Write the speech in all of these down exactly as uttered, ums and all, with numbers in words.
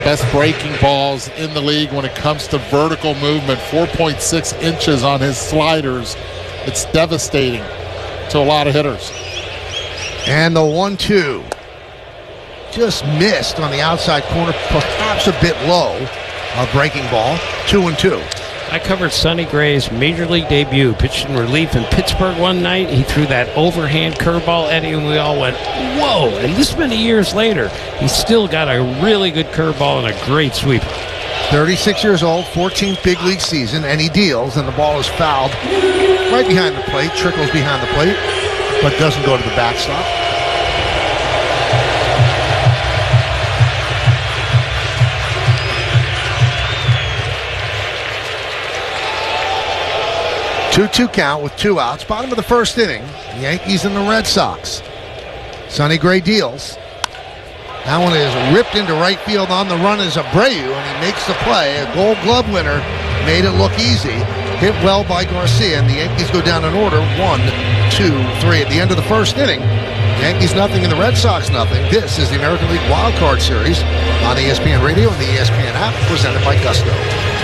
Best breaking balls in the league when it comes to vertical movement. four point six inches on his sliders. It's devastating to a lot of hitters. And the one two. Just missed on the outside corner, perhaps a bit low. A breaking ball. Two and two. I covered Sonny Gray's major league debut. Pitched in relief in Pittsburgh one night. He threw that overhand curveball, Eddie, and we all went, whoa. And this many years later, he's still got a really good curveball and a great sweeper. thirty-six years old, fourteenth big league season, and he deals, and the ball is fouled right behind the plate, trickles behind the plate, but doesn't go to the backstop. two two count with two outs. Bottom of the first inning. The Yankees and the Red Sox. Sonny Gray deals. That one is ripped into right field. On the run is Abreu, and he makes the play. A Gold Glove winner. Made it look easy. Hit well by Garcia, and the Yankees go down in order. One, two, three. At the end of the first inning, Yankees nothing and the Red Sox nothing. This is the American League Wild Card Series on E S P N Radio and the E S P N app, presented by Gusto.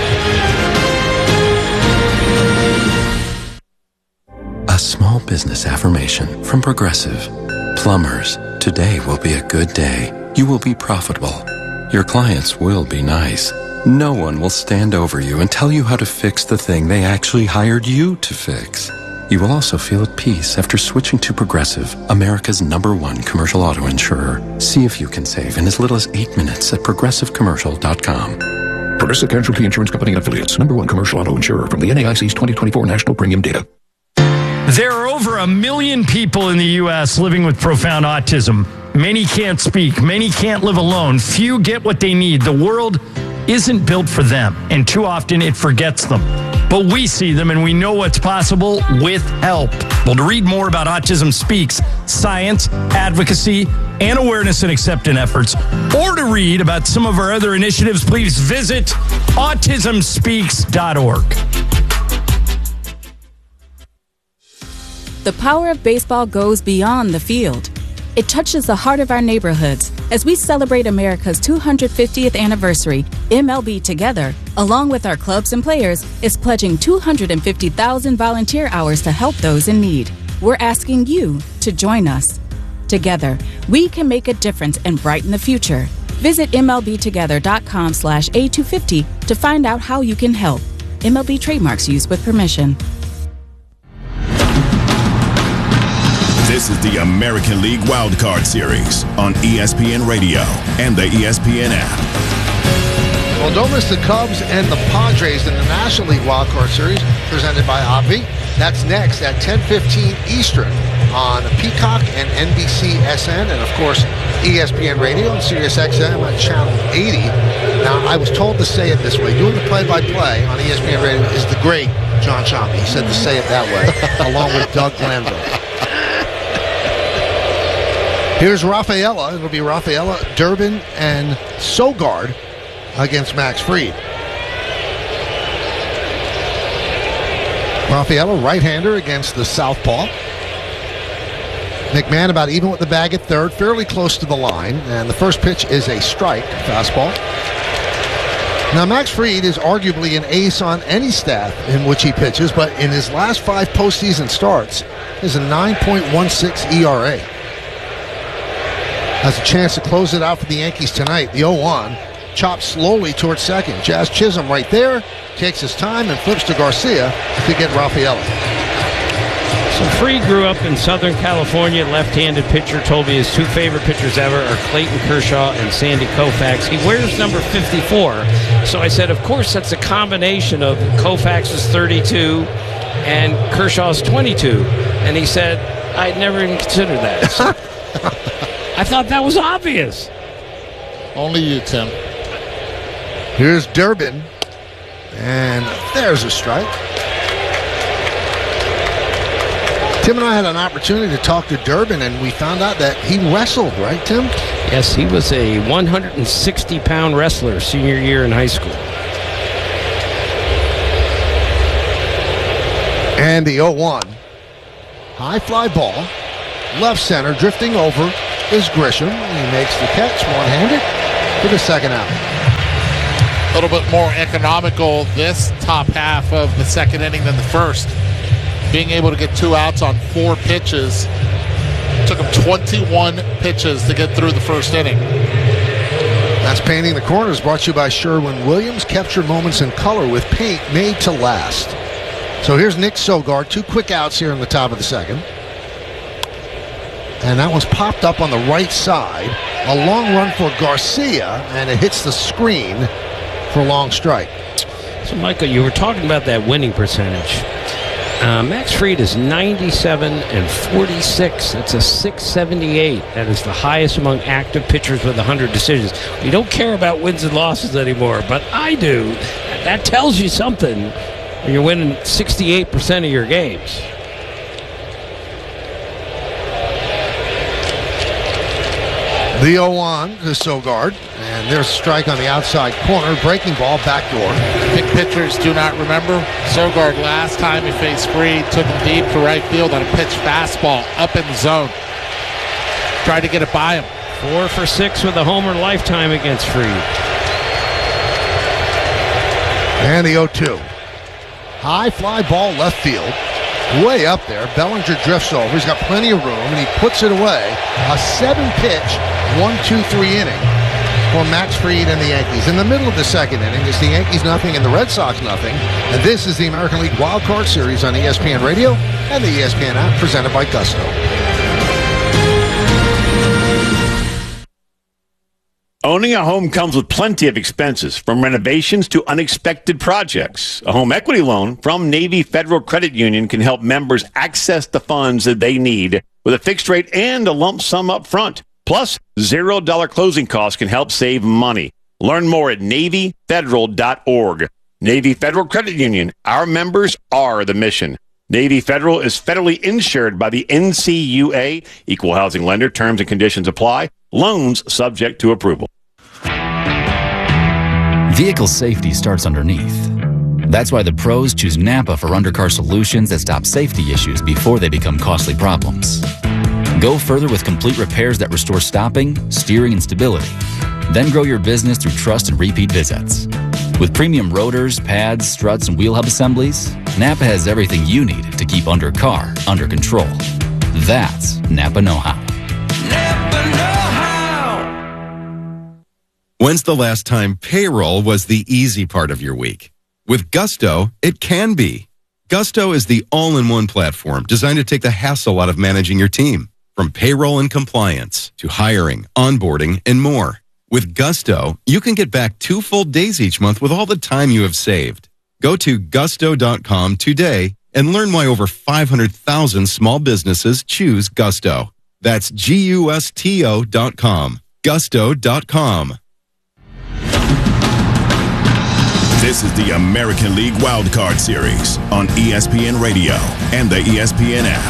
A small business affirmation from Progressive. Plumbers, today will be a good day. You will be profitable. Your clients will be nice. No one will stand over you and tell you how to fix the thing they actually hired you to fix. You will also feel at peace after switching to Progressive, America's number one commercial auto insurer. See if you can save in as little as eight minutes at progressive commercial dot com. Progressive Casualty Insurance Company and Affiliates, number one commercial auto insurer from the N A I C's twenty twenty-four National Premium Data. There are over a million people in the U S living with profound autism. Many can't speak. Many can't live alone. Few get what they need. The world isn't built for them, and too often it forgets them. But we see them, and we know what's possible with help. Well, to read more about Autism Speaks, science, advocacy, and awareness and acceptance efforts, or to read about some of our other initiatives, please visit autism speaks dot org. The power of baseball goes beyond the field. It touches the heart of our neighborhoods. As we celebrate America's two hundred fiftieth anniversary, M L B Together, along with our clubs and players, is pledging two hundred fifty thousand volunteer hours to help those in need. We're asking you to join us. Together, we can make a difference and brighten the future. Visit M L B together dot com slash A two fifty to find out how you can help. M L B trademarks used with permission. This is the American League Wild Card Series on E S P N Radio and the E S P N app. Well, don't miss the Cubs and the Padres in the National League Wild Card Series, presented by Obvi. That's next at ten fifteen Eastern on Peacock and N B C S N, and of course E S P N Radio and Sirius X M on Channel eighty. Now, I was told to say it this way. Doing the play-by-play on E S P N Radio is the great John Sciambi. He said to say it that way, along with Doug Glanville. Here's Rafaela. It'll be Rafaela, Durbin, and Sogard against Max Fried. Rafaela, right-hander against the southpaw. McMahon about even with the bag at third, fairly close to the line. And the first pitch is a strike, fastball. Now, Max Fried is arguably an ace on any staff in which he pitches, but in his last five postseason starts, is a nine point one six E R A. Has a chance to close it out for the Yankees tonight. The oh one chops slowly towards second. Jazz Chisholm right there, takes his time and flips to Garcia to get Rafaela. So Fried grew up in Southern California, left-handed pitcher. Told me his two favorite pitchers ever are Clayton Kershaw and Sandy Koufax. He wears number fifty-four. So I said, of course, that's a combination of Koufax's thirty-two and Kershaw's twenty-two. And he said, I'd never even considered that. So I thought that was obvious. Only you, Tim. Here's Durbin. And there's a strike. Tim and I had an opportunity to talk to Durbin, and we found out that he wrestled, right, Tim? Yes, he was a one hundred sixty pound wrestler senior year in high school. And the oh one. High fly ball. Left center, drifting over is Grisham. He makes the catch one-handed for the second out. little bit more economical this top half of the second inning than the first. Being able to get two outs on four pitches. Took him twenty-one pitches to get through the first inning. That's Painting the Corners, brought to you by Sherwin-Williams. Capture moments in color with paint made to last. So here's Nick Sogard. Two quick outs here in the top of the second. And that one's popped up on the right side. A long run for Garcia, and it hits the screen for a long strike. So, Michael, you were talking about that winning percentage. Uh, Max Fried is ninety-seven and forty-six. That's a six seventy-eight. That is the highest among active pitchers with one hundred decisions. We don't care about wins and losses anymore, but I do. That tells you something when you're winning sixty-eight percent of your games. The oh one to Sogard, and there's a strike on the outside corner. Breaking ball, backdoor. I think pitchers do not remember. Sogard, last time he faced Fried, took him deep to right field on a pitch fastball up in the zone. Tried to get it by him. Four for six with a homer lifetime against Fried. And the oh two. High fly ball left field. Way up there. Bellinger drifts over. He's got plenty of room, and he puts it away. A seven-pitch, one two three inning for Max Fried and the Yankees. In the middle of the second inning, it's the Yankees nothing and the Red Sox nothing. And this is the American League Wild Card Series on E S P N Radio and the E S P N app, presented by Gusto. Owning a home comes with plenty of expenses, from renovations to unexpected projects. A home equity loan from Navy Federal Credit Union can help members access the funds that they need with a fixed rate and a lump sum up front. Plus, zero dollar closing costs can help save money. Learn more at Navy Federal dot org. Navy Federal Credit Union. Our members are the mission. Navy Federal is federally insured by the N C U A. Equal housing lender. Terms and conditions apply. Loans subject to approval. Vehicle safety starts underneath. That's why the pros choose Napa for undercar solutions that stop safety issues before they become costly problems. Go further with complete repairs that restore stopping, steering, and stability. Then grow your business through trust and repeat visits. With premium rotors, pads, struts, and wheel hub assemblies, Napa has everything you need to keep undercar under control. That's Napa know-how. Napa know-how. When's the last time payroll was the easy part of your week? With Gusto, it can be. Gusto is the all-in-one platform designed to take the hassle out of managing your team, from payroll and compliance to hiring, onboarding, and more. With Gusto, you can get back two full days each month with all the time you have saved. Go to gusto dot com today and learn why over five hundred thousand small businesses choose Gusto. That's G U S T O dot com. gusto dot com. This is the American League Wild Card Series on E S P N Radio and the E S P N app.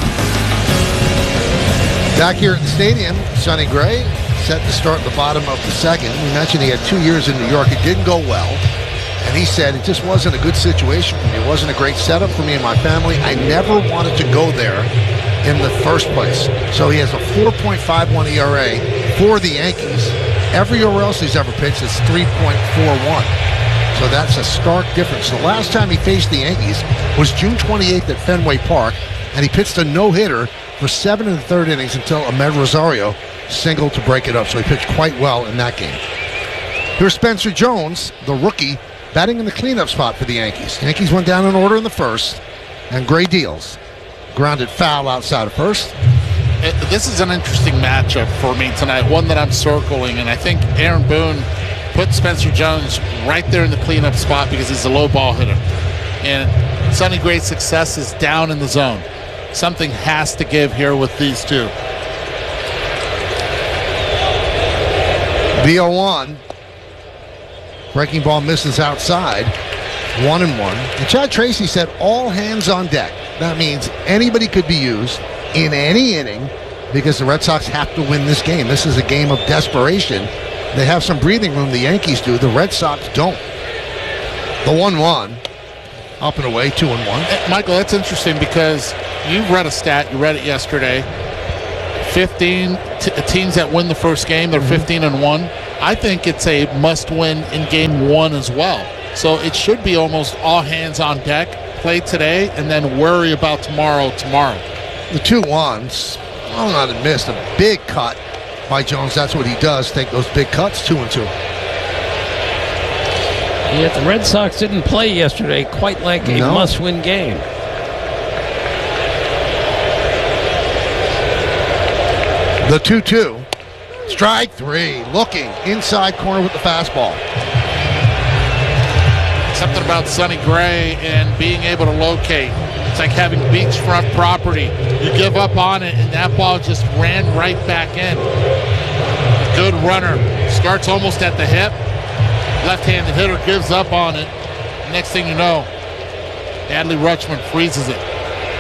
Back here at the stadium, Sonny Gray set to start at the bottom of the second. We mentioned he had two years in New York. It didn't go well. And he said, it just wasn't a good situation for me. It wasn't a great setup for me and my family. I never wanted to go there in the first place. So he has a four point five one E R A for the Yankees. Everywhere else he's ever pitched is three point four one. So that's a stark difference. The last time he faced the Yankees was June twenty-eighth at Fenway Park, and he pitched a no-hitter for seven and a third innings until Ahmed Rosario singled to break it up. So he pitched quite well in that game. Here's Spencer Jones, the rookie, batting in the cleanup spot for the Yankees. The Yankees went down in order in the first, and Gray deals. Grounded foul outside of first. This is an interesting matchup for me tonight, one that I'm circling, and I think Aaron Boone put Spencer Jones right there in the cleanup spot because he's a low ball hitter. And Sonny Gray's success is down in the zone. Something has to give here with these two. The oh one. Breaking ball misses outside. One and one. And Chad Tracy said all hands on deck. That means anybody could be used in any inning because the Red Sox have to win this game. This is a game of desperation. They have some breathing room, the Yankees do. The Red Sox don't. The one one. Up and away, two and one. Michael, that's interesting because you read a stat. You read it yesterday. fifteen t- teams that win the first game, they're mm-hmm. fifteen and one. I think it's a must-win in game one as well. So it should be almost all hands on deck, play today, and then worry about tomorrow tomorrow. The two ones, oh, not a miss, a big cut by Jones. That's what he does, take those big cuts, two and two. Yet the Red Sox didn't play yesterday quite like a No. must-win game. The two two. Strike three. Looking inside corner with the fastball. Something about Sonny Gray and being able to locate. It's like having beachfront property. You give up on it, and that ball just ran right back in. Good runner. Starts almost at the hip. Left-handed hitter gives up on it. Next thing you know, Adley Rutschman freezes it.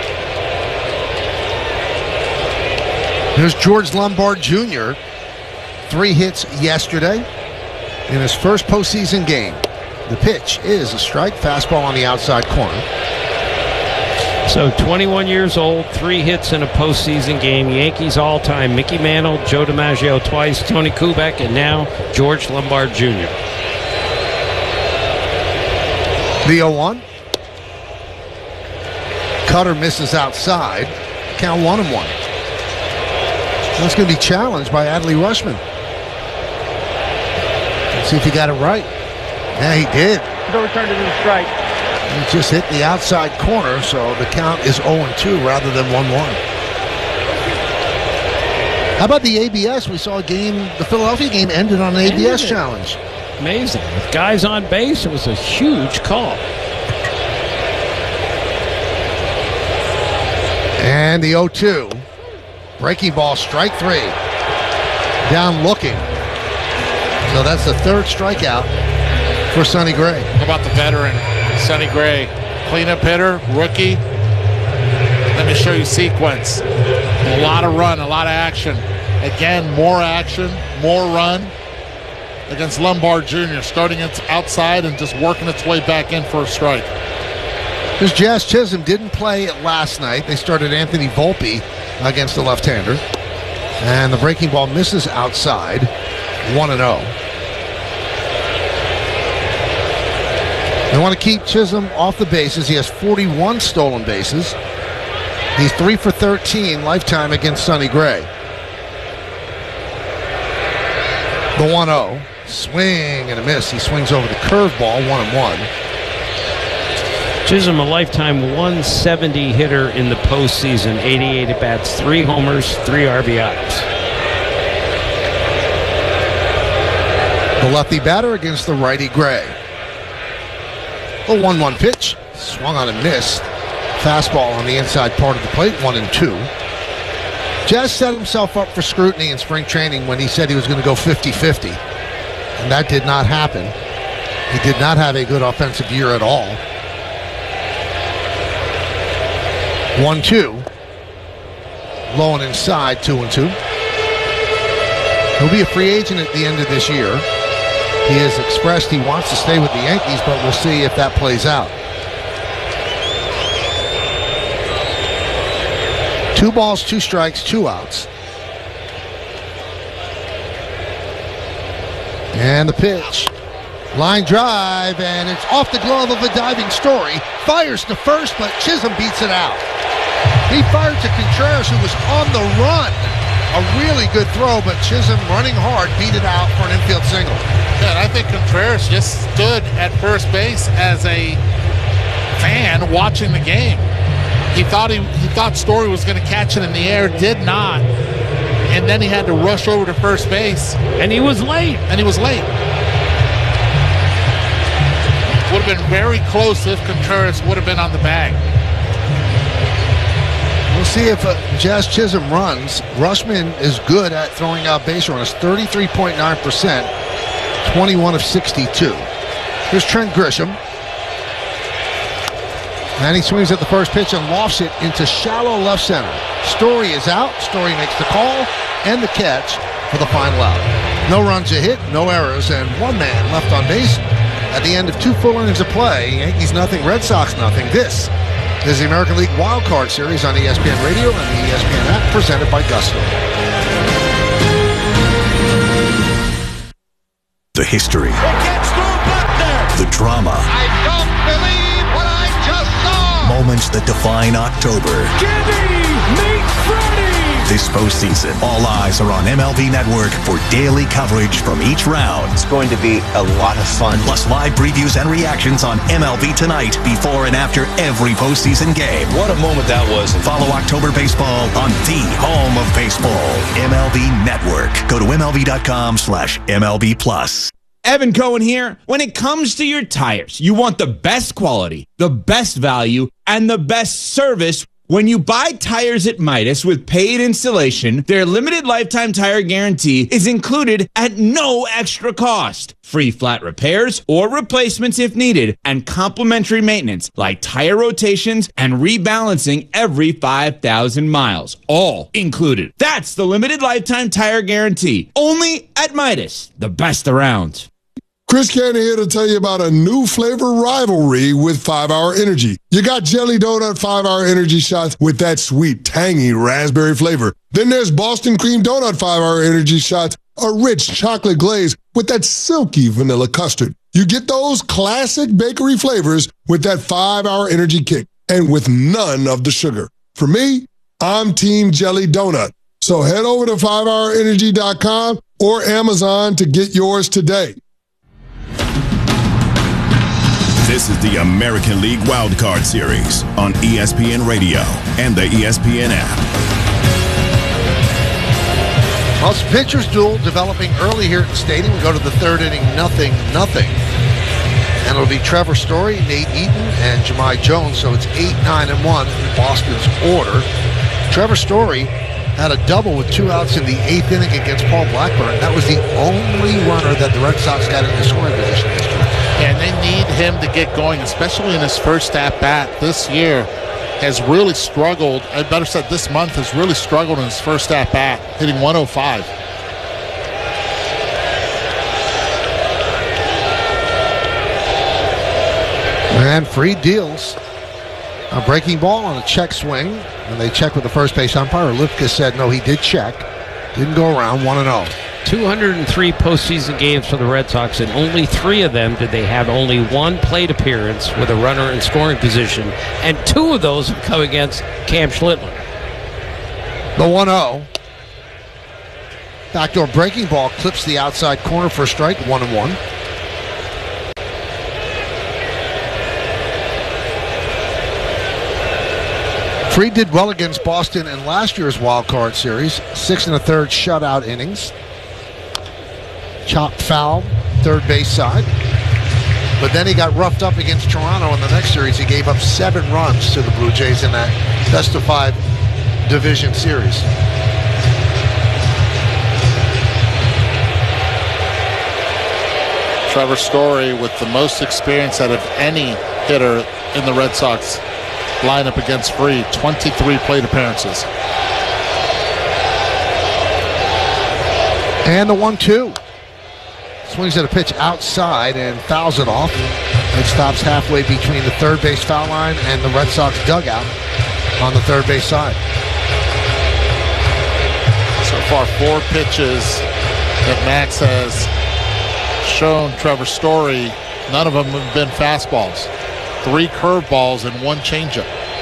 Here's George Lombard Junior Three hits yesterday in his first postseason game. The pitch is a strike, fastball on the outside corner. So twenty-one years old, three hits in a postseason game. Yankees all-time, Mickey Mantle, Joe DiMaggio twice, Tony Kubek, and now George Lombard Junior The oh one. Cutter misses outside. Count one and one. That's going to be challenged by Adley Rutschman. Let's see if he got it right. Yeah, he did. No return to the strike. He just hit the outside corner, so the count is oh and two rather than one one. How about the A B S? We saw a game, the Philadelphia game ended on an A B S challenge. Amazing. With guys on base, it was a huge call. And the oh two. Breaking ball, strike three. Down looking. So that's the third strikeout for Sonny Gray. How about the veteran, Sonny Gray? Cleanup hitter, rookie. Let me show you sequence. A lot of run, a lot of action. Again, more action, more run against Lombard Junior, starting its outside and just working its way back in for a strike. Because Jazz Chisholm didn't play last night. They started Anthony Volpe against the left-hander. And the breaking ball misses outside, one and oh. They want to keep Chisholm off the bases. He has forty-one stolen bases. He's three for thirteen lifetime against Sonny Gray. The one oh. Swing and a miss. He swings over the curveball, one and one. Chisholm, a lifetime one seventy hitter in the postseason, eighty-eight at-bats, three homers, three R B Is. The lefty batter against the righty Gray. The one one pitch, swung on and missed. Fastball on the inside part of the plate, one and two. Jazz set himself up for scrutiny in spring training when he said he was going to go fifty-fifty. And that did not happen. He did not have a good offensive year at all. one two. Low and inside, two and two. He'll be a free agent at the end of this year. He has expressed he wants to stay with the Yankees, but we'll see if that plays out. Two balls, two strikes, two outs. And the pitch. Line drive, and it's off the glove of a diving Story. Fires to first, but Chisholm beats it out. He fired to Contreras, who was on the run. A really good throw, but Chisholm, running hard, beat it out for an infield single. Yeah, and I think Contreras just stood at first base as a fan watching the game. He thought he, he thought Story was going to catch it in the air, did not. And then he had to rush over to first base. And he was late. And he was late. Would have been very close if Contreras would have been on the bag. We'll see if uh, Jazz Chisholm runs. Rutschman is good at throwing out base runners, thirty-three point nine percent, twenty-one of sixty-two. Here's Trent Grisham. And he swings at the first pitch and lofts it into shallow left center. Story is out. Story makes the call and the catch for the final out. No runs a hit, no errors, and one man left on base at the end of two full innings of play. Yankees nothing, Red Sox nothing. This is the American League Wild Card Series on E S P N Radio and the E S P N app, presented by Gusto. history, the drama, I don't believe what I just saw. moments that define October. Jimmy, meet Freddie. This postseason, all eyes are on M L B Network for daily coverage from each round. It's going to be a lot of fun. Plus live previews and reactions on M L B Tonight before and after every postseason game. What a moment that was. Follow October Baseball on the home of baseball, M L B Network. Go to M L B dot com slash M L B plus. Evan Cohen here. When it comes to your tires, you want the best quality, the best value, and the best service. When you buy tires at Midas with paid installation, their limited lifetime tire guarantee is included at no extra cost. Free flat repairs or replacements if needed, and complimentary maintenance like tire rotations and rebalancing every five thousand miles. All included. That's the limited lifetime tire guarantee. Only at Midas, the best around. Chris Cannon here to tell you about a new flavor rivalry with five hour Energy. You got Jelly Donut five hour Energy shots with that sweet, tangy raspberry flavor. Then there's Boston Cream Donut five hour Energy shots, a rich chocolate glaze with that silky vanilla custard. You get those classic bakery flavors with that five hour Energy kick, and with none of the sugar. For me, I'm Team Jelly Donut. So head over to five hour energy dot com or Amazon to get yours today. This is the American League Wildcard Series on E S P N Radio and the E S P N app. Well, it's pitchers duel developing early here at the stadium. We go to the third inning, nothing, nothing. And it'll be Trevor Story, Nate Eaton, and Jahmai Jones. So it's eight, nine, and one in Boston's order. Trevor Story had a double with two outs in the eighth inning against Paul Blackburn. That was the only runner that the Red Sox got in the scoring position yesterday. And they need him to get going, especially in his first at-bat this year. Has really struggled, I better said this month, has really struggled in his first at-bat, hitting one oh five. And Fried deals a breaking ball on a check swing. And they check with the first base umpire. Lipka said no, he did check. Didn't go around, one and oh. two hundred three postseason games for the Red Sox, and only three of them did they have only one plate appearance with a runner in scoring position, and two of those have come against Cam Schlittler. The one oh. Backdoor breaking ball clips the outside corner for a strike, one and one. Fried did well against Boston in last year's wild card series. Six and a third shutout innings. Chopped foul, third base side. But then he got roughed up against Toronto in the next series. He gave up seven runs to the Blue Jays in that best of five division series. Trevor Story with the most experience out of any hitter in the Red Sox lineup against Fried, twenty-three plate appearances. And the one two. Swings at a pitch outside and fouls it off. It stops halfway between the third base foul line and the Red Sox dugout on the third base side. So far, four pitches that Max has shown Trevor Story. None of them have been fastballs. Three curveballs and one changeup.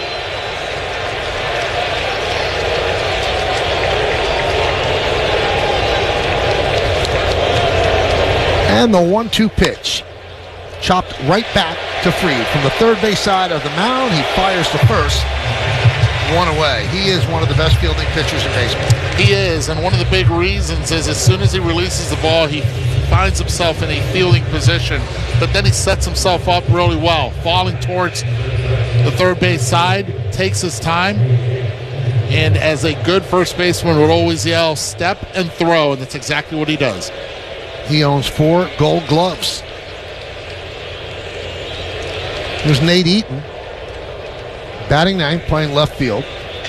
And the one two pitch. Chopped right back to Fried. From the third base side of the mound, he fires to first. One away. He is one of the best fielding pitchers in baseball. He is, and one of the big reasons is as soon as he releases the ball, he finds himself in a fielding position, but then he sets himself up really well, falling towards the third base side, takes his time, and as a good first baseman would always yell, step and throw, and that's exactly what he does. He owns four gold gloves. There's Nate Eaton, batting ninth, playing left field.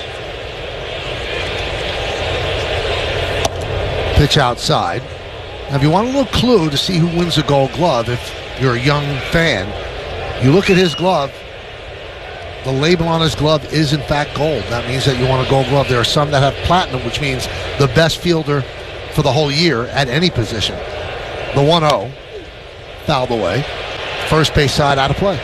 Pitch outside. Now, if you want a little clue to see who wins the gold glove, if you're a young fan, you look at his glove. The label on his glove is, in fact, gold. That means that you want a gold glove. There are some that have platinum, which means the best fielder for the whole year at any position. The one oh. fouled away. First base side out of play.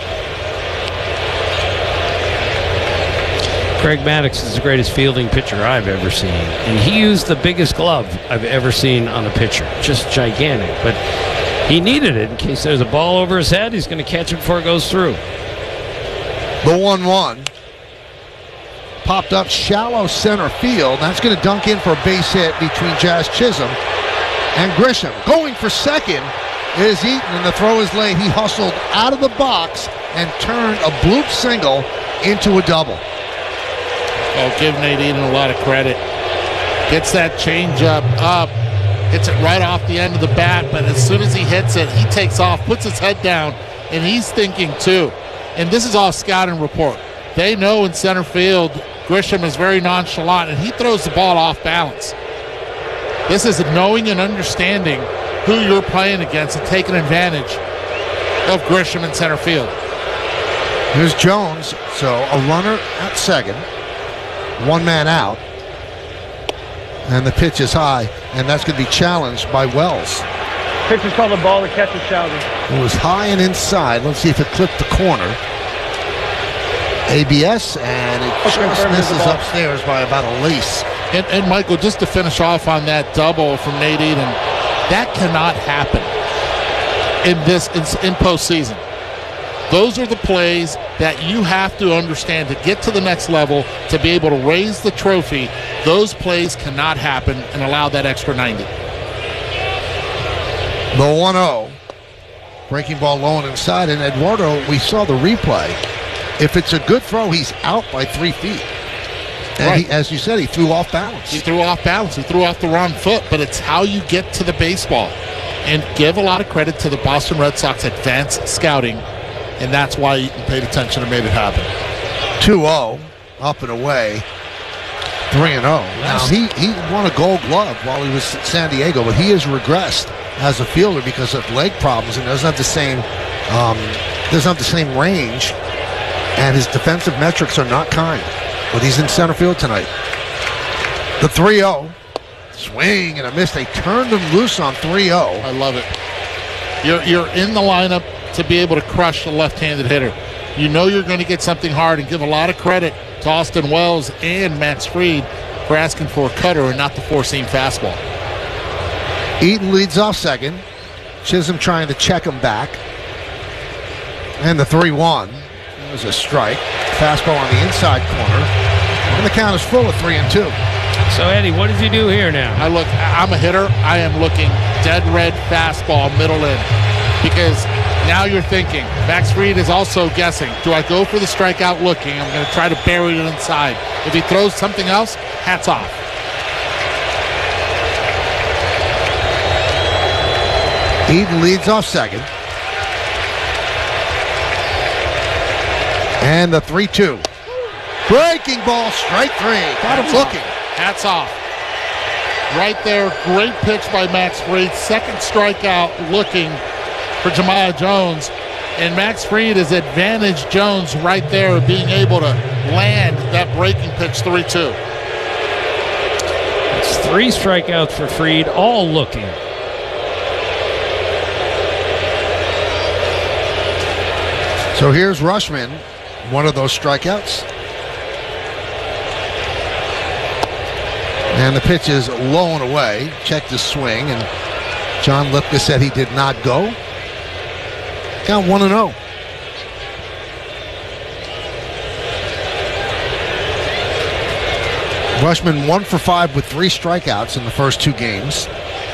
Greg Maddux is the greatest fielding pitcher I've ever seen. And he used the biggest glove I've ever seen on a pitcher. Just gigantic. But he needed it in case there's a ball over his head. He's going to catch it before it goes through. The one one. Popped up shallow center field. That's going to dunk in for a base hit between Jazz Chisholm and Grisham. Going for second is Eaton, and the throw is late. He hustled out of the box and turned a bloop single into a double. Oh, give Nate Eaton a lot of credit. Gets that changeup up, hits it right off the end of the bat, but as soon as he hits it, he takes off, puts his head down, and he's thinking too. And this is all scouting report. They know in center field, Grisham is very nonchalant, and he throws the ball off balance. This is knowing and understanding who you're playing against and taking advantage of Grisham in center field. Here's Jones, so a runner at second. One man out, and the pitch is high, and that's going to be challenged by Wells. Pitch is called a ball, the catcher shouted. It was high and inside. Let's see if it clipped the corner. A B S, and it just misses upstairs by about a lace. And, and Michael, just to finish off on that double from Nate Eaton, that cannot happen in this in, in postseason. Those are the plays that you have to understand to get to the next level, to be able to raise the trophy. Those plays cannot happen and allow that extra ninety. The one oh. Breaking ball low and inside, and Eduardo, we saw the replay. If it's a good throw, he's out by three feet. And Right. he, as you said, he threw off balance. He threw off balance. He threw off the wrong foot, but it's how you get to the baseball. And give a lot of credit to the Boston Red Sox advanced scouting, and that's why Eaton paid attention and made it happen. two oh, up and away. three and oh. Now, he, he won a gold glove while he was at San Diego, but he has regressed as a fielder because of leg problems and doesn't have the same um, doesn't have the same range, and his defensive metrics are not kind. But he's in center field tonight. The three oh. Swing and a miss. They turned him loose on three oh. I love it. You're, you're in the lineup to be able to crush the left-handed hitter. You know you're going to get something hard, and give a lot of credit to Austin Wells and Max Fried for asking for a cutter and not the four-seam fastball. Eaton leads off second. Chisholm trying to check him back. And the three one. It was a strike. Fastball on the inside corner. And the count is full of three and two. So, Eddie, what did you do here now? I look. I'm a hitter. I am looking dead red fastball middle in, because now you're thinking. Max Fried is also guessing. Do I go for the strikeout looking? I'm going to try to bury it inside. If he throws something else, hats off. Eaton leads off second. And the three two. Breaking ball, strike three. Got him looking. Hats off. Right there, great pitch by Max Fried. Second strikeout looking for Jemiah Jones. And Max Fried has advantaged Jones right there, being able to land that breaking pitch three two. It's three strikeouts for Fried, all looking. So here's Rushman, one of those strikeouts. And the pitch is low and away. Checked his swing, and John Lipka said he did not go. Count one and oh. Rushman one for five with three strikeouts in the first two games.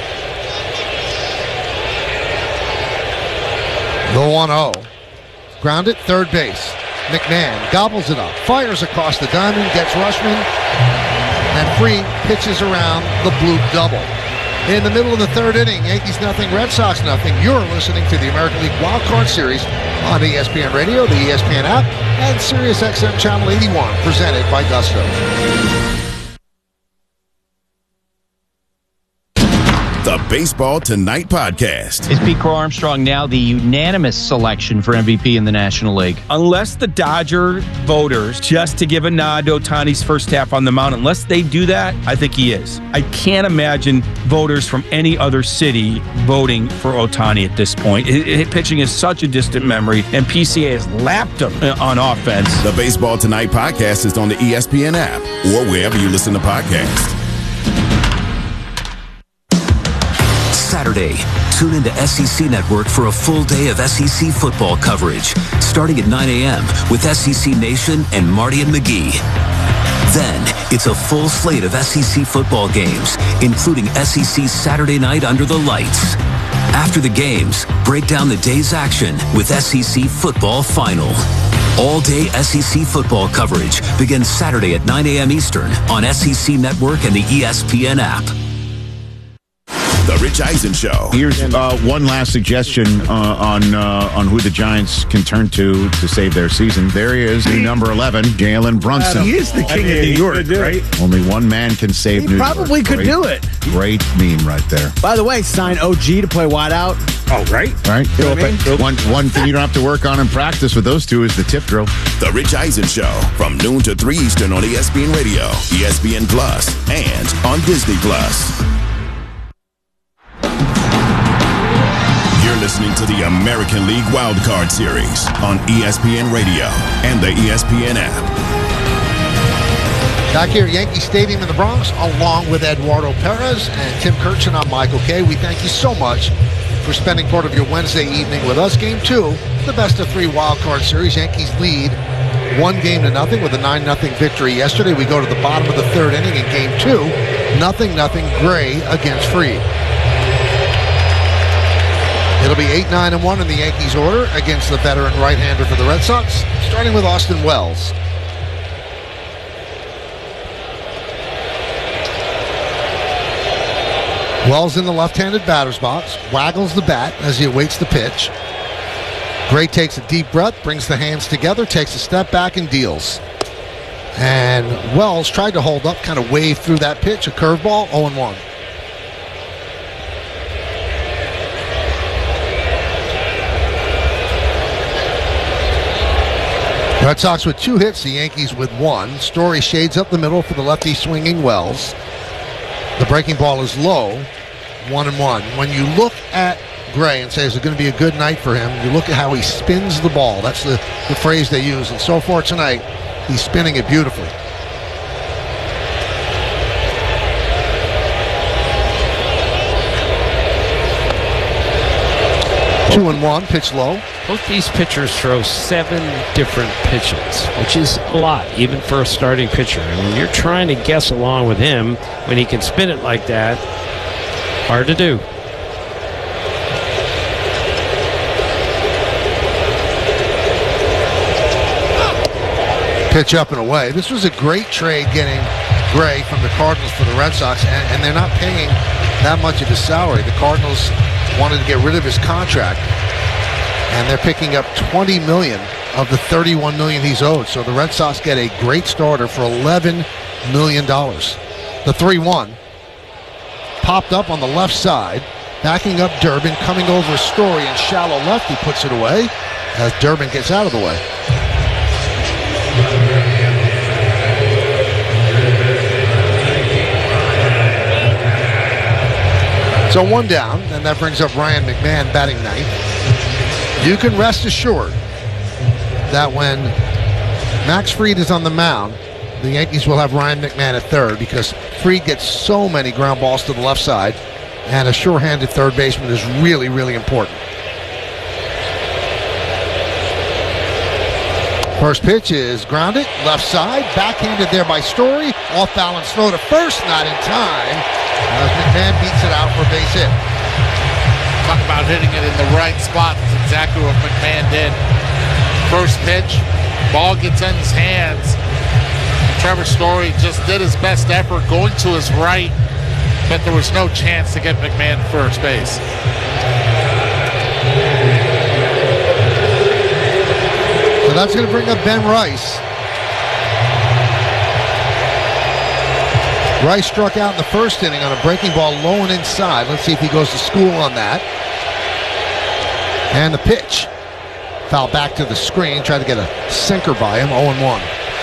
The one oh. Grounded, third base. McMahon gobbles it up, fires across the diamond, gets Rushman, and Fried pitches around the bloop double. In the middle of the third inning, Yankees nothing, Red Sox nothing. You're listening to the American League Wild Card Series on E S P N Radio, the E S P N app, and Sirius X M Channel eighty-one, presented by Gusto. The Baseball Tonight podcast. Is Pete Crow Armstrong now the unanimous selection for M V P in the National League? Unless the Dodger voters, just to give a nod to Ohtani's first half on the mound, unless they do that, I think he is. I can't imagine voters from any other city voting for Ohtani at this point. It, it, pitching is such a distant memory, and P C A has lapped him on offense. The Baseball Tonight podcast is on the E S P N app or wherever you listen to podcasts. Saturday, tune into S E C Network for a full day of S E C football coverage, starting at nine a.m. with S E C Nation and Marty and McGee. Then, it's a full slate of S E C football games, including S E C Saturday Night Under the Lights. After the games, break down the day's action with S E C Football Final. All-day S E C football coverage begins Saturday at nine a.m. Eastern on S E C Network and the E S P N app. The Rich Eisen Show. Here's uh, one last suggestion uh, on uh, on who the Giants can turn to to save their season. There he is, the number eleven, Jalen Brunson. Uh, he is the king I mean, of New York, right? Only one man can save he New York. He probably could great, do it. Great meme right there. By the way, sign O G to play wideout. Oh, right. Right. You know what I mean? One, one thing you don't have to work on in practice with those two is the tip drill. The Rich Eisen Show from noon to three Eastern on E S P N Radio, E S P N Plus, and on Disney Plus. You're listening to the American League Wildcard Series on E S P N Radio and the E S P N app. Back here at Yankee Stadium in the Bronx, along with Eduardo Perez and Tim Kirchin, I'm Michael Kay. We thank you so much for spending part of your Wednesday evening with us. Game two, the best of three Wildcard Series. Yankees lead one game to nothing with a nine nothing victory yesterday. We go to the bottom of the third inning in game two, nothing nothing Gray against Fried. It'll be eight nine and one in the Yankees order against the veteran right-hander for the Red Sox, starting with Austin Wells. Wells in the left-handed batter's box, waggles the bat as he awaits the pitch. Gray takes a deep breath, brings the hands together, takes a step back and deals. And Wells tried to hold up, kind of waved through that pitch, a curveball, oh and one. Red Sox with two hits, the Yankees with one. Story shades up the middle for the lefty swinging Wells. The breaking ball is low, one and one. When you look at Gray and say, is it going to be a good night for him? You look at how he spins the ball. That's the, the phrase they use. And so far tonight, he's spinning it beautifully. Two and one, pitch low. Both these pitchers throw seven different pitches, which is a lot, even for a starting pitcher. And when you're trying to guess along with him, when he can spin it like that, hard to do. Pitch up and away. This was a great trade getting Gray from the Cardinals for the Red Sox, and, and they're not paying that much of his salary. The Cardinals wanted to get rid of his contract, and they're picking up twenty million dollars of the thirty-one million dollars he's owed. So the Red Sox get a great starter for eleven million dollars. The three one popped up on the left side, backing up Durbin, coming over Story in shallow left. He puts it away as Durbin gets out of the way. So one down, and that brings up Ryan McMahon batting ninth. You can rest assured that when Max Fried is on the mound, the Yankees will have Ryan McMahon at third because Fried gets so many ground balls to the left side, and a sure-handed third baseman is really, really important. First pitch is grounded, left side, backhanded there by Story. Off balance throw to first, not in time. As McMahon beats it out for a base hit. Talk about hitting it in the right spot. That's exactly what McMahon did. First pitch, ball gets in his hands. Trevor Story just did his best effort going to his right, but there was no chance to get McMahon to first base. So that's going to bring up Ben Rice. Rice struck out in the first inning on a breaking ball low and inside. Let's see if he goes to school on that. And the pitch. Foul back to the screen. Tried to get a sinker by him. oh and one.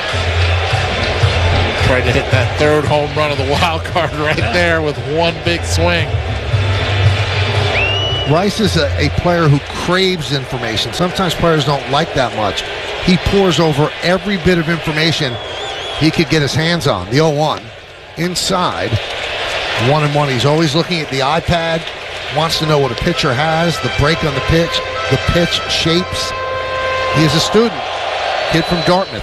Tried to hit that third home run of the wild card right there with one big swing. Rice is a, a player who craves information. Sometimes players don't like that much. He pours over every bit of information he could get his hands on. The oh one. Inside. One and one. He's always looking at the iPad. Wants to know what a pitcher has. The break on the pitch. The pitch shapes. He is a student. Kid from Dartmouth.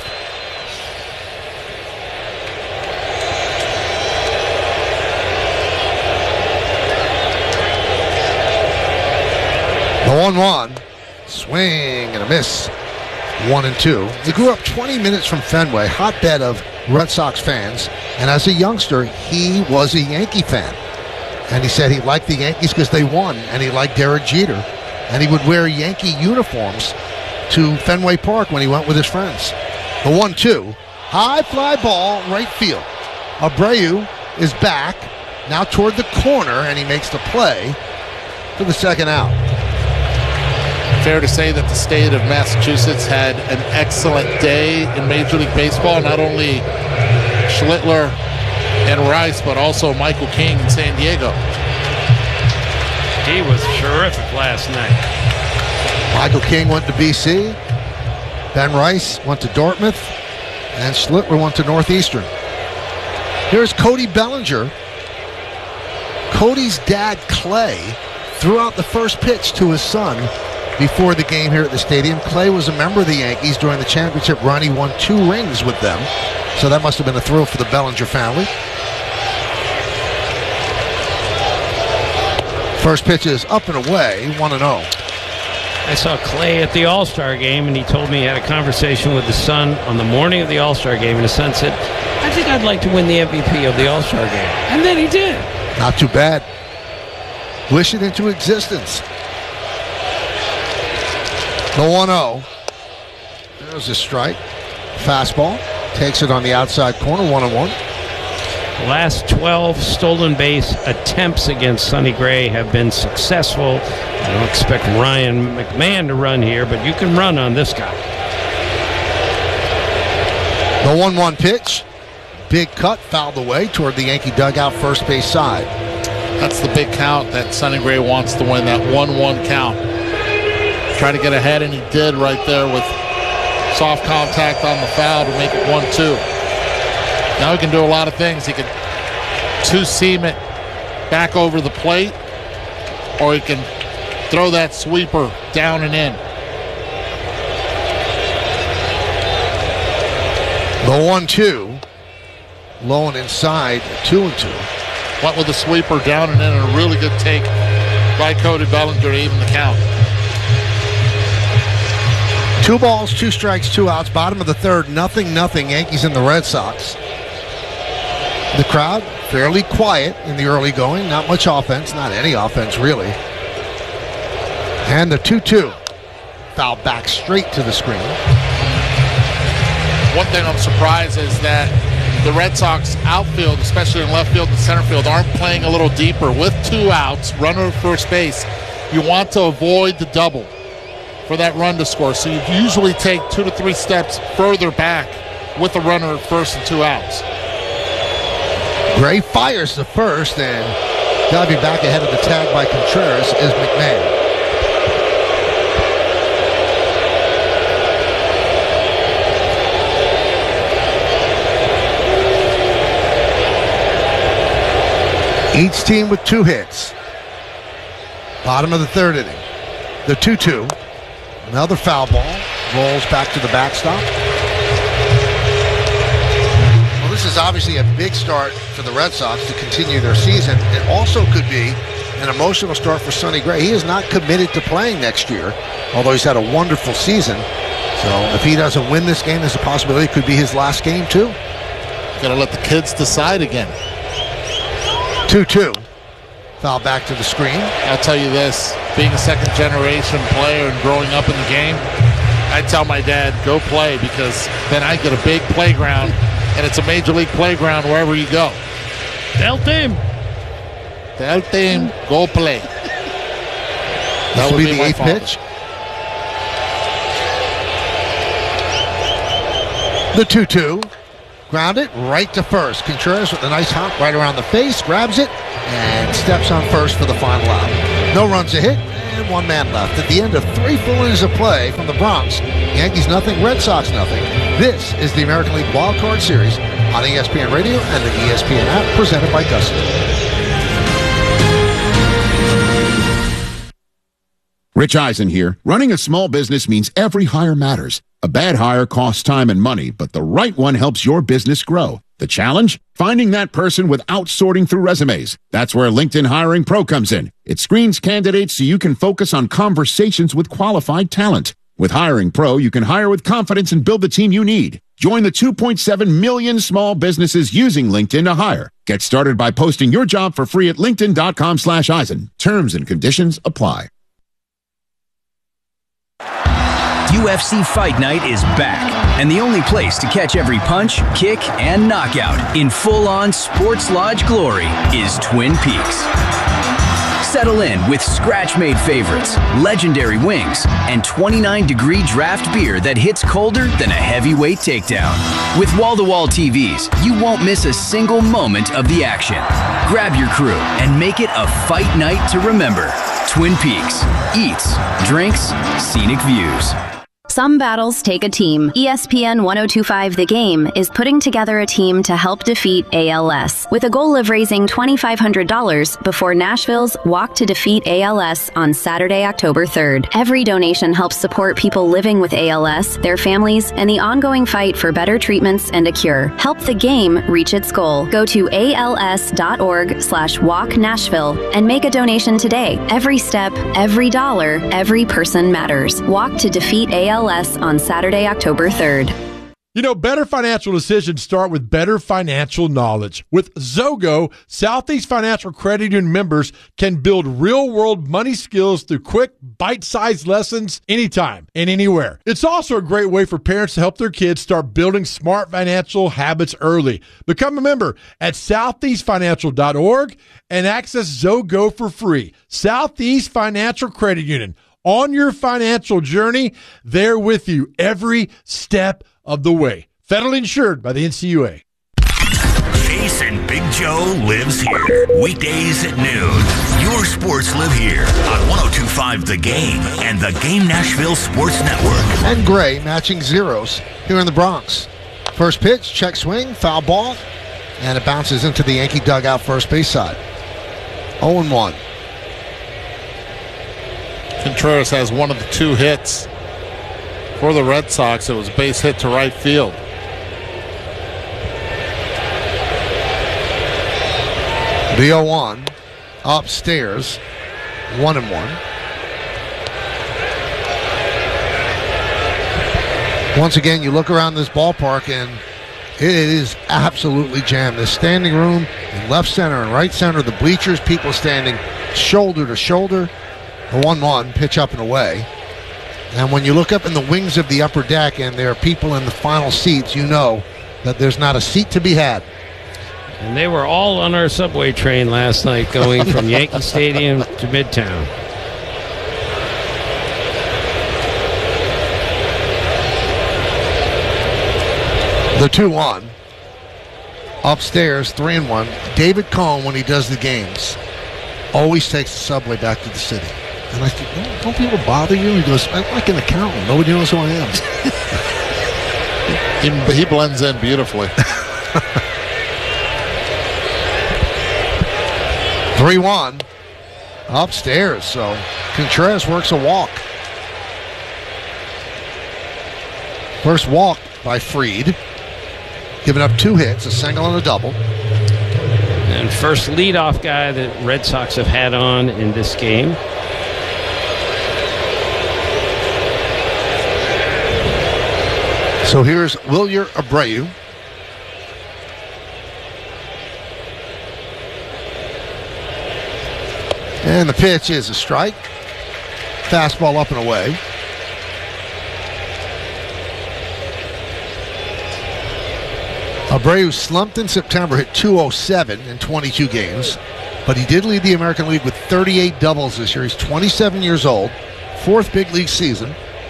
The one one. Swing and a miss. One and two. He grew up twenty minutes from Fenway, hotbed of Red Sox fans. And as a youngster, he was a Yankee fan. And he said he liked the Yankees because they won. And he liked Derek Jeter. And he would wear Yankee uniforms to Fenway Park when he went with his friends. The one two. High fly ball, right field. Abreu is back, now toward the corner, and he makes the play for the second out. Fair to say that the state of Massachusetts had an excellent day in Major League Baseball. Not only Schlittler and Rice, but also Michael King in San Diego. He was terrific last night. Michael King went to B C. Ben Rice went to Dartmouth. And Schlittler went to Northeastern. Here's Cody Bellinger. Cody's dad, Clay, threw out the first pitch to his son before the game here at the stadium. Clay was a member of the Yankees during the championship run. He won two rings with them. So that must have been a thrill for the Bellinger family. First pitch is up and away, one and oh. I saw Clay at the All-Star game, and he told me he had a conversation with his son on the morning of the All-Star game, and his son said, I think I'd like to win the M V P of the All-Star game. And then he did. Not too bad. Wish it into existence. The one oh. There's a strike. Fastball. Takes it on the outside corner, one and one. Last twelve stolen base attempts against Sonny Gray have been successful. I don't expect Ryan McMahon to run here, but you can run on this guy. The one one pitch. Big cut, fouled away toward the Yankee dugout, first base side. That's the big count that Sonny Gray wants to win, that one one count. Try to get ahead, and he did right there with soft contact on the foul to make it one two. Now he can do a lot of things. He can two-seam it back over the plate, or he can throw that sweeper down and in. The one two. Low and inside, two and two. Went with the sweeper down and in, and a really good take by Cody Bellinger to even the count. Two balls, two strikes, two outs. Bottom of the third, nothing, nothing. Yankees and the Red Sox. The crowd fairly quiet in the early going. Not much offense, not any offense really. And the two two. Foul back straight to the screen. One thing I'm surprised is that the Red Sox outfield, especially in left field and center field, aren't playing a little deeper. With two outs, runner at first base, you want to avoid the double for that run to score. So you usually take two to three steps further back with a runner at first and two outs. Gray fires the first, and diving back ahead of the tag by Contreras is McMahon. Each team with two hits. Bottom of the third inning. The two two. Another foul ball. Rolls back to the backstop. Well, this is obviously a big start for the Red Sox to continue their season. It also could be an emotional start for Sonny Gray. He is not committed to playing next year, although he's had a wonderful season. So if he doesn't win this game, there's a possibility it could be his last game too. Got to let the kids decide again. two two. Foul back to the screen. I'll tell you this, being a second generation player and growing up in the game, I tell my dad, go play, because then I get a big playground, and it's a major league playground wherever you go. Del team. Del team, go play. That would be the eighth father. pitch. The two two. Grounded right to first. Contreras with a nice hop right around the face, grabs it, and steps on first for the final out. No runs a hit, and one man left. At the end of three full innings of play from the Bronx, Yankees nothing, Red Sox nothing. This is the American League Wild Card Series on E S P N Radio and the E S P N app, presented by Gusto. Rich Eisen here. Running a small business means every hire matters. A bad hire costs time and money, but the right one helps your business grow. The challenge? Finding that person without sorting through resumes. That's where LinkedIn Hiring Pro comes in. It screens candidates so you can focus on conversations with qualified talent. With Hiring Pro, you can hire with confidence and build the team you need. Join the two point seven million small businesses using LinkedIn to hire. Get started by posting your job for free at linkedin.com slash Eisen. Terms and conditions apply. U F C Fight Night is back, and the only place to catch every punch, kick, and knockout in full-on sports lodge glory is Twin Peaks. Settle in with scratch-made favorites, legendary wings, and twenty-nine degree draft beer that hits colder than a heavyweight takedown. With wall-to-wall T Vs, you won't miss a single moment of the action. Grab your crew and make it a fight night to remember. Twin Peaks. Eats, drinks, scenic views. Some battles take a team. E S P N ten twenty-five The Game is putting together a team to help defeat A L S, with a goal of raising two thousand five hundred dollars before Nashville's Walk to Defeat A L S on Saturday, October third. Every donation helps support people living with A L S, their families, and the ongoing fight for better treatments and a cure. Help the game reach its goal. Go to als.org slash walk Nashville and make a donation today. Every step, every dollar, every person matters. Walk to Defeat A L S on Saturday, October third. You know, better financial decisions start with better financial knowledge. With Zogo, Southeast Financial Credit Union members can build real-world money skills through quick, bite-sized lessons anytime and anywhere. It's also a great way for parents to help their kids start building smart financial habits early. Become a member at southeast financial dot org and access Zogo for free. Southeast Financial Credit Union. On your financial journey, they're with you every step of the way. Federally insured by the N C U A. Chase and Big Joe lives here. Weekdays at noon. Your sports live here on ten twenty-five The Game and the Game Nashville Sports Network. And Gray matching zeros here in the Bronx. First pitch, check swing, foul ball, and it bounces into the Yankee dugout first base side. oh and one. Contreras has one of the two hits for the Red Sox. It was a base hit to right field. The oh one upstairs, one and one. Once again, you look around this ballpark and it is absolutely jammed. The standing room in left center and right center, the bleachers, people standing shoulder to shoulder. The one one, pitch up and away. And when you look up in the wings of the upper deck and there are people in the final seats, you know that there's not a seat to be had. And they were all on our subway train last night going from Yankee Stadium to Midtown. The two one. Upstairs, three and one. David Cohn, when he does the games, always takes the subway back to the city. And I said, don't, don't people bother you? He goes, I'm like an accountant. Nobody knows who I am. he, he blends in beautifully. three one. Upstairs. So Contreras works a walk. First walk by Fried. Giving up two hits, a single and a double. And first leadoff guy that Red Sox have had on in this game. So here's Wilyer Abreu. And the pitch is a strike. Fastball up and away. Abreu slumped in September, hit two oh seven in twenty-two games, but he did lead the American League with thirty-eight doubles this year. He's twenty-seven years old, fourth big league season.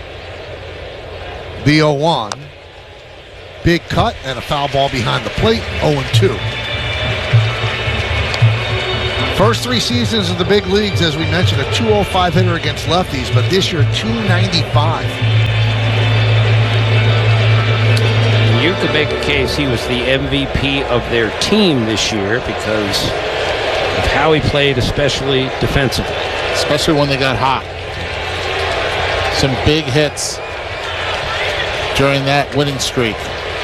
The oh one. Big cut and a foul ball behind the plate, oh two. First three seasons of the big leagues, as we mentioned, a two oh five hitter against lefties, but this year two ninety-five. You could make a case he was the M V P of their team this year because of how he played, especially defensively. Especially when they got hot. Some big hits during that winning streak.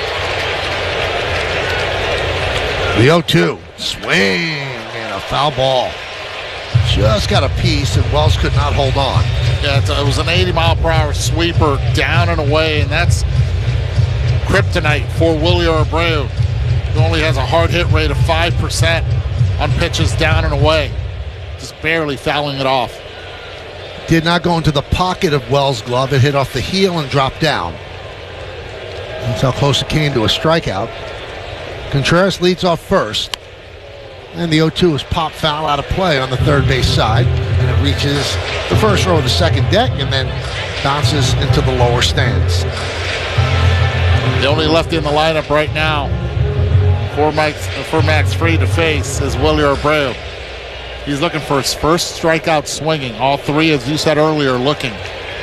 The oh two. Swing and a foul ball. Just got a piece and Wells could not hold on. Yeah, it's a, it was an eighty mile per hour sweeper down and away, and that's kryptonite for Willie Abreu, who only has a hard hit rate of five percent on pitches down and away. Just barely fouling it off. Did not go into the pocket of Wells' glove. It hit off the heel and dropped down. That's how close it came to a strikeout. Contreras leads off first. And the oh two is popped foul out of play on the third base side. And it reaches the first row of the second deck and then bounces into the lower stands. The only lefty in the lineup right now for Max, for Max Fried to face is Willie Abreu. He's looking for his first strikeout swinging. All three, as you said earlier, looking.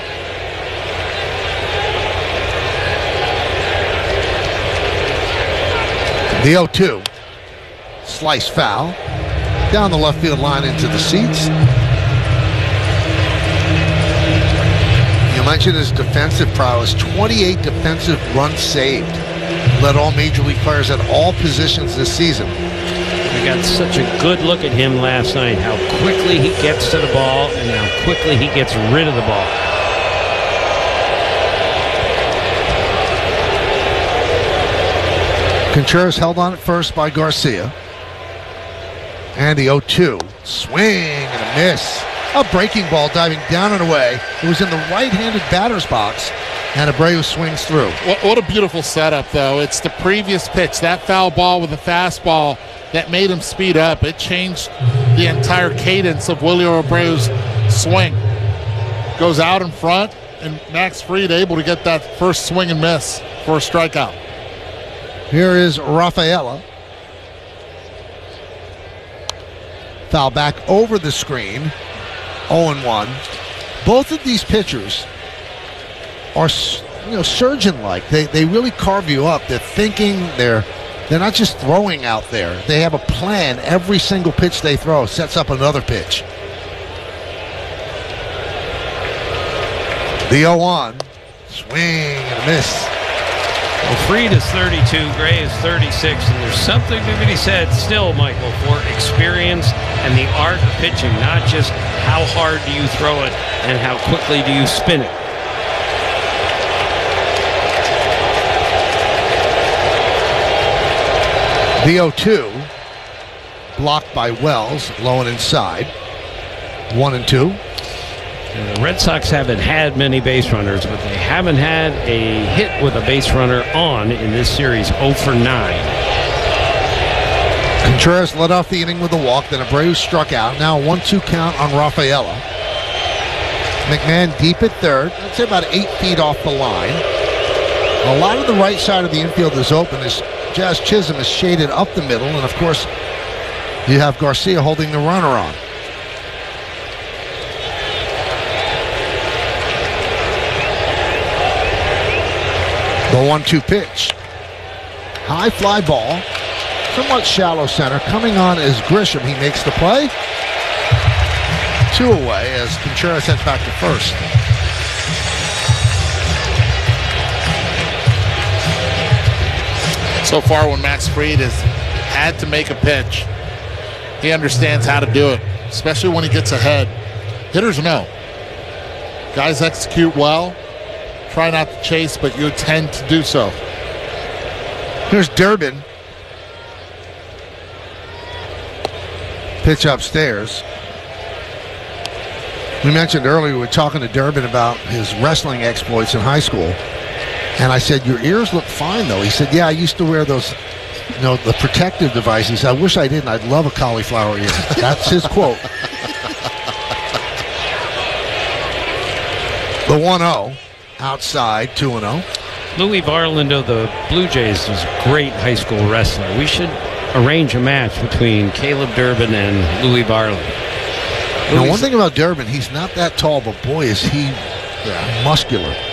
The oh two. Slice foul. Down the left field line into the seats. You mentioned his defensive prowess. twenty-eight defensive runs saved. Led all major league players at all positions this season. We got such a good look at him last night, how quickly he gets to the ball and how quickly he gets rid of the ball. Contreras held on at first by Garcia. And the oh two. Swing and a miss. A breaking ball diving down and away. It was in the right-handed batter's box. And Abreu swings through. What, what a beautiful setup, though. It's the previous pitch, that foul ball with a fastball that made him speed up. It changed the entire cadence of Willie Abreu's swing. Goes out in front, and Max Fried able to get that first swing and miss for a strikeout. Here is Rafaela. Foul back over the screen. oh one. Both of these pitchers are, you know, surgeon-like. They they really carve you up. They're thinking. They're they're not just throwing out there. They have a plan. Every single pitch they throw sets up another pitch. The oh one. Swing and a miss. Well, Fried is thirty-two, Gray is thirty-six, and there's something to be said still, Michael, for experience and the art of pitching, not just how hard do you throw it and how quickly do you spin it. The oh two, blocked by Wells, low and inside. One and two. And the Red Sox haven't had many base runners, but they haven't had a hit with a base runner on in this series, oh for nine. Contreras led off the inning with a walk, then Abreu struck out. Now a one two count on Rafaela. McMahon deep at third, I'd say about eight feet off the line. A lot of the right side of the infield is open as Jazz Chisholm is shaded up the middle, and of course you have Garcia holding the runner on. The one two pitch. High fly ball. Somewhat shallow center. Coming on is Grisham. He makes the play. Two away as Contreras heads back to first. So far, when Max Fried has had to make a pitch, he understands how to do it, especially when he gets ahead. Hitters know. Guys execute well. Try not to chase, but you tend to do so. Here's Durbin. Pitch upstairs. We mentioned earlier we were talking to Durbin about his wrestling exploits in high school. And I said, your ears look fine, though. He said, yeah, I used to wear those, you know, the protective devices. I wish I didn't. I'd love a cauliflower ear. That's his quote. The one oh outside, two and oh. Louis Varland of the Blue Jays was a great high school wrestler. We should arrange a match between Caleb Durbin and Louis Varland. Now, one thing about Durbin, he's not that tall, but boy, is he yeah. muscular.